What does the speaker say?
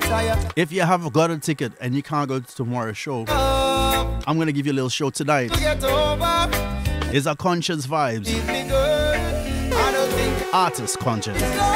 If you have got a ticket and you can't go to tomorrow's show, I'm going to give you a little show tonight. It's a Conscious Vibes. Artist Conscious.